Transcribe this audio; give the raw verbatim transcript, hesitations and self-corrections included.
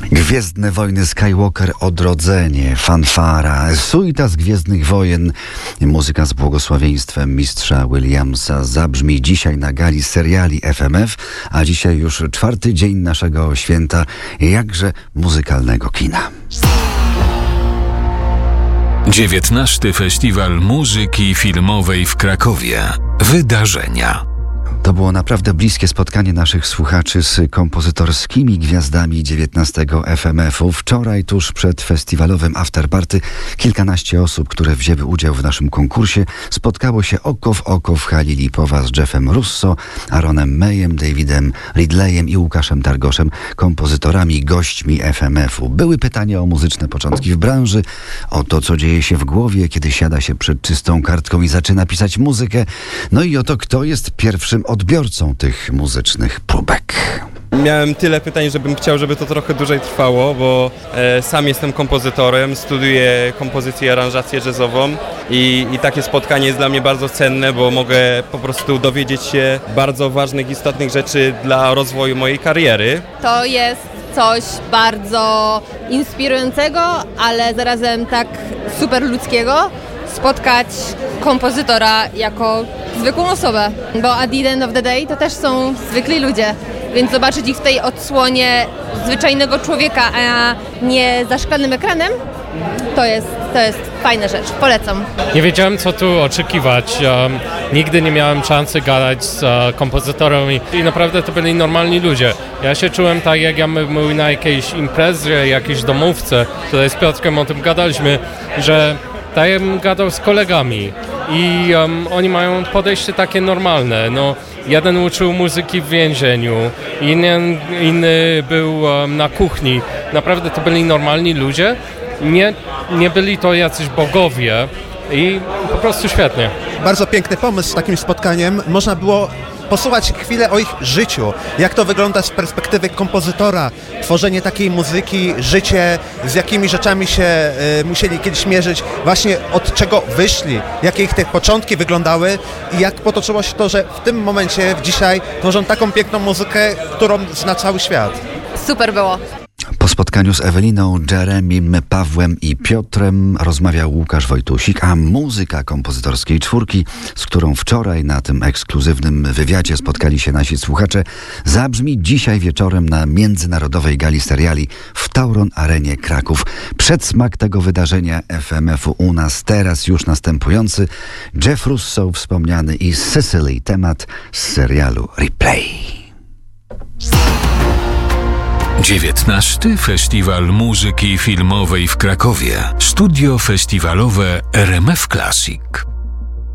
Gwiezdne Wojny Skywalker, Odrodzenie, fanfara, suita z Gwiezdnych Wojen, muzyka z błogosławieństwem mistrza Williamsa zabrzmi dzisiaj na gali seriali F M F, a dzisiaj już czwarty dzień naszego święta, jakże muzykalnego kina. dziewiętnasty Festiwal Muzyki Filmowej w Krakowie. Wydarzenia. To było naprawdę bliskie spotkanie naszych słuchaczy z kompozytorskimi gwiazdami dziewiętnastego F M F-u. Wczoraj, tuż przed festiwalowym afterparty, kilkanaście osób, które wzięły udział w naszym konkursie, spotkało się oko w oko w hali Lipowa z Jeffem Russo, Aaronem Mayem, Davidem Ridleyem i Łukaszem Targoszem, kompozytorami, gośćmi F M F-u. Były pytania o muzyczne początki w branży, o to, co dzieje się w głowie, kiedy siada się przed czystą kartką i zaczyna pisać muzykę, no i o to, kto jest pierwszym odbiorcą tych muzycznych próbek. Miałem tyle pytań, żebym chciał, żeby to trochę dłużej trwało, bo e, sam jestem kompozytorem, studiuję kompozycję i aranżację jazzową i, i takie spotkanie jest dla mnie bardzo cenne, bo mogę po prostu dowiedzieć się bardzo ważnych, istotnych rzeczy dla rozwoju mojej kariery. To jest coś bardzo inspirującego, ale zarazem tak super ludzkiego, spotkać kompozytora jako zwykłą osobę, bo at the end of the day to też są zwykli ludzie, więc zobaczyć ich w tej odsłonie zwyczajnego człowieka, a nie za szklanym ekranem, to jest, to jest fajna rzecz. Polecam. Nie wiedziałem, co tu oczekiwać. Um, nigdy nie miałem szansy gadać z uh, kompozytorem i, i naprawdę to byli normalni ludzie. Ja się czułem tak, jak ja był na jakiejś imprezie, jakiejś domówce, tutaj z Piotrkiem o tym gadaliśmy, że tak jakbym gadał z kolegami i um, oni mają podejście takie normalne. No, jeden uczył muzyki w więzieniu, inny, inny był um, na kuchni. Naprawdę to byli normalni ludzie, nie, nie byli to jacyś bogowie i po prostu świetnie. Bardzo piękny pomysł z takim spotkaniem. Można było posłuchać chwilę o ich życiu, jak to wygląda z perspektywy kompozytora, tworzenie takiej muzyki, życie, z jakimi rzeczami się y, musieli kiedyś mierzyć, właśnie od czego wyszli, jakie ich te początki wyglądały i jak potoczyło się to, że w tym momencie, dzisiaj tworzą taką piękną muzykę, którą zna cały świat. Super było. Po spotkaniu z Eweliną, Jeremim, Pawłem i Piotrem rozmawiał Łukasz Wojtusik, a muzyka kompozytorskiej czwórki, z którą wczoraj na tym ekskluzywnym wywiadzie spotkali się nasi słuchacze, zabrzmi dzisiaj wieczorem na międzynarodowej gali seriali w Tauron Arenie Kraków. Przedsmak tego wydarzenia F M F-u u nas teraz już następujący. Jeff Russo wspomniany i Sicily, temat z serialu Replay. dziewiętnasty Festiwal Muzyki Filmowej w Krakowie. Studio festiwalowe R M F Classic.